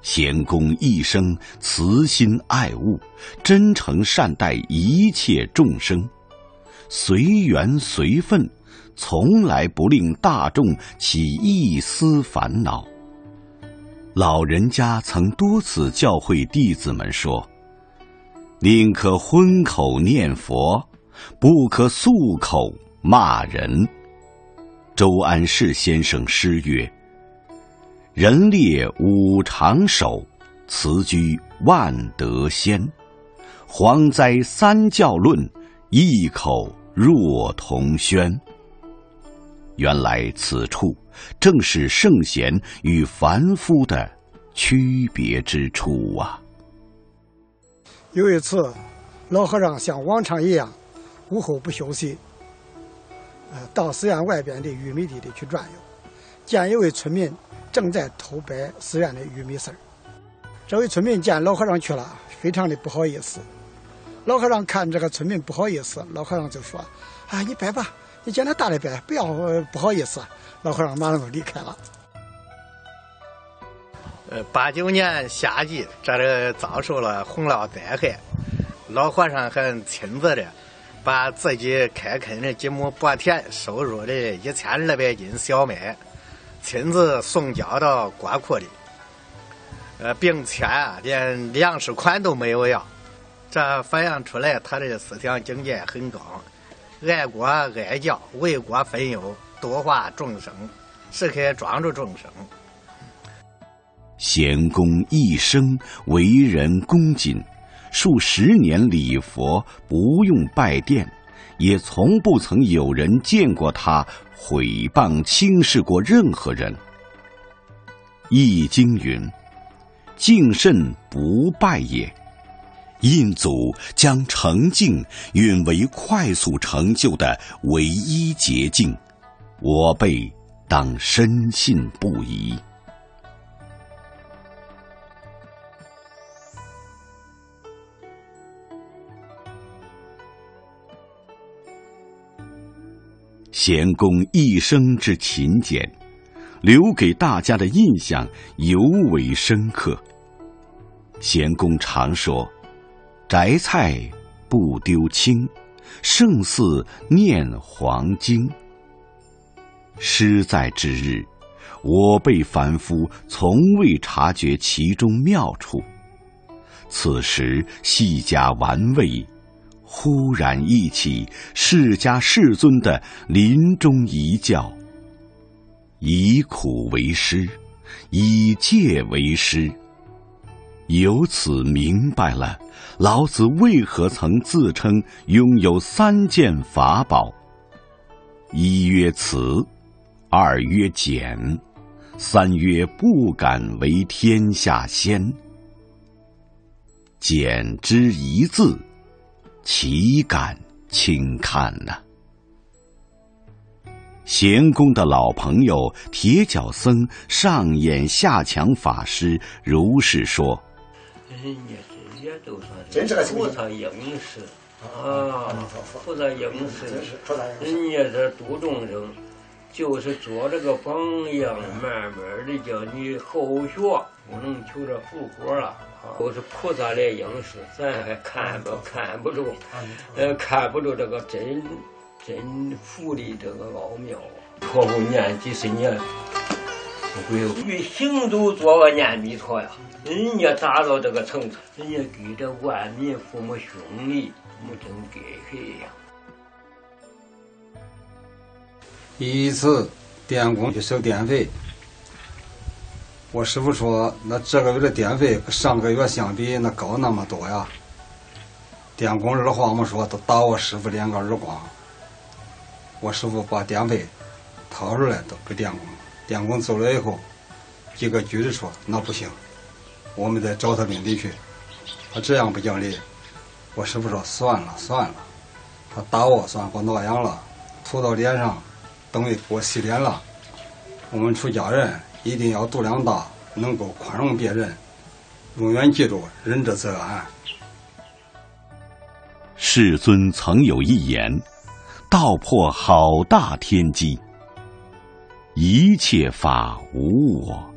贤公一生慈心爱物，真诚善待一切众生，随缘随分，从来不令大众起一丝烦恼。老人家曾多次教诲弟子们说：宁可荤口念佛，不可素口骂人。周安世先生诗曰：人列五常守，辞居万德先。蝗灾三教论，异口若同轩。原来此处正是圣贤与凡夫的区别之处啊。 有一次，老和尚像往常一样，午后不休息，到寺院外边的玉米地里去转悠，见一位村民正在偷掰寺院的玉米丝儿。这位村民见老和尚去了，非常的不好意思。老和尚看这个村民不好意思，老和尚就说：啊，你掰吧，你见他大的掰，不要不好意思。老和尚马上就离开了。 89年夏季，这遭受了洪涝灾害，老和尚还亲自的把自己开垦的几亩薄田收入的1200斤小麦，亲自送交到国库里，并且连粮食款都没有要。这反映出来他的思想境界很高，爱国爱教，为国分忧，度化众生，时刻庄助众生。 贤公一生为人恭谨，数十年礼佛，不用拜殿，也从不曾有人见过他毁谤轻视过任何人。易经云：敬慎不败也。印祖将诚敬允为快速成就的唯一捷径，我辈当深信不疑。贤公一生之勤俭，留给大家的印象尤为深刻。贤公常说：摘菜不丢青，胜似念黄经。诗在之日，我辈凡夫从未察觉其中妙处，此时细加玩味，忽然忆起释迦世尊的临终遗教：以苦为师，以戒为师。由此明白了老子为何曾自称拥有3件法宝：一曰慈，二曰俭，三曰不敢为天下先。俭之一字，岂敢轻看呢？贤公的老朋友铁脚僧上演下强法师如是说： 人家这些都算是菩萨应时啊，菩萨应时，人家这度众生，就是做这个榜样，慢慢的叫你后学，不能求这复活了。都是菩萨来应时，咱还看不住，看不住这个真佛的这个奥妙啊！可不念几十年，不会与行走做个念弥陀呀。人家达到这个层次，人家给这万民父母兄弟，没真给谁呀？ 一次电工去收电费，我师傅说，那这个月的电费跟上个月相比，那高那么多呀。电工二话没说，都打我师傅2个耳光。我师傅把电费掏出来都给电工，电工走了以后，几个局子说那不行，我们得找他领地去。他这样不讲理，我师傅说算了，他打我算给我挠痒了，涂到脸上，等于给我洗脸了。我们出家人一定要度量大，能够宽容别人，永远记住仁者则安。 世尊曾有一言：道破好大天机，一切法无我，